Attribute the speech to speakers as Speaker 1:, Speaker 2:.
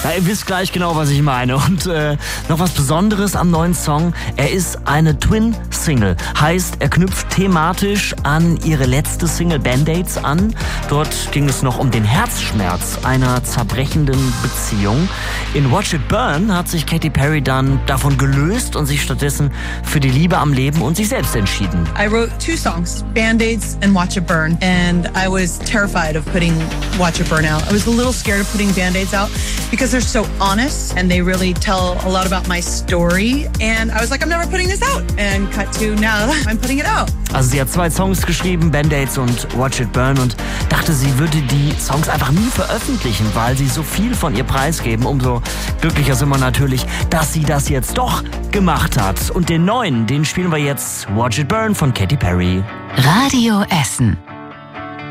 Speaker 1: Ja, ihr wisst gleich genau, was ich meine. Und noch was Besonderes am neuen Song. Er ist eine Twin-Single. Heißt, er knüpft thematisch an ihre letzte Single Band-Aids an. Dort ging es noch um den Herzschmerz einer zerbrechenden Beziehung. In Watch It Burn hat sich Katy Perry dann davon gelöst und sich stattdessen für die Liebe am Leben und sich selbst entschieden.
Speaker 2: I wrote 2 songs, Band-Aids and Watch It Burn. And I was terrified of putting Watch It Burn out. I was a little scared of putting Band-Aids out because they're so honest and they really tell a lot about my story. And I was like, I'm never putting this out. And cut to now, I'm putting it out.
Speaker 1: Also sie hat 2 Songs geschrieben, Band-Aids und Watch It Burn, und dachte, sie würde die Songs einfach nie veröffentlichen, weil sie so viel von ihr preisgeben. Umso glücklicher sind wir natürlich, dass sie das jetzt doch gemacht hat. Und den neuen, den spielen wir jetzt, Watch It Burn von Katy Perry.
Speaker 3: Radio Essen.